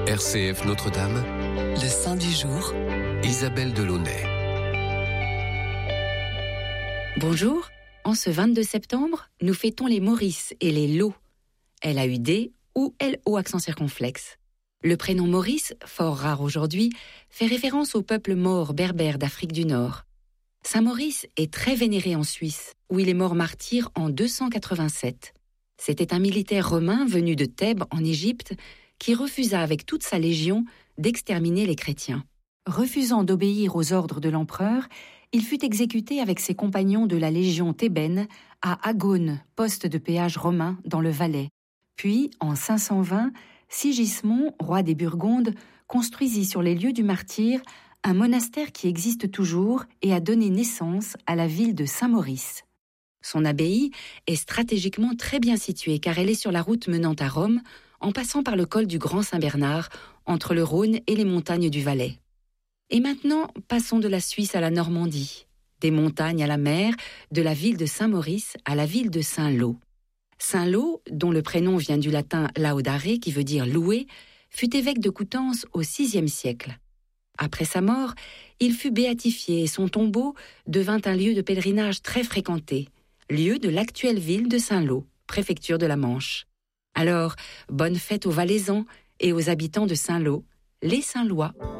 RCF Notre-Dame, le saint du jour, Isabelle Delaunay. Bonjour, en ce 22 septembre, nous fêtons les Maurice et les Lo. L-A-U-D ou L-O accent circonflexe. Le prénom Maurice, fort rare aujourd'hui, fait référence au peuple maure berbère d'Afrique du Nord. Saint Maurice est très vénéré en Suisse, où il est mort martyr en 287. C'était un militaire romain venu de Thèbes en Égypte qui refusa avec toute sa légion d'exterminer les chrétiens. Refusant d'obéir aux ordres de l'empereur, il fut exécuté avec ses compagnons de la légion thébaine à Agone, poste de péage romain dans le Valais. Puis, en 520, Sigismond, roi des Burgondes, construisit sur les lieux du martyre un monastère qui existe toujours et a donné naissance à la ville de Saint-Maurice. Son abbaye est stratégiquement très bien située car elle est sur la route menant à Rome, en passant par le col du Grand Saint-Bernard, entre le Rhône et les montagnes du Valais. Et maintenant, passons de la Suisse à la Normandie, des montagnes à la mer, de la ville de Saint-Maurice à la ville de Saint-Lô. Saint-Lô, dont le prénom vient du latin laudare, qui veut dire louer, fut évêque de Coutances au VIe siècle. Après sa mort, il fut béatifié et son tombeau devint un lieu de pèlerinage très fréquenté, lieu de l'actuelle ville de Saint-Lô, préfecture de la Manche. Alors, bonne fête aux Valaisans et aux habitants de Saint-Lô, les Saint-Lois.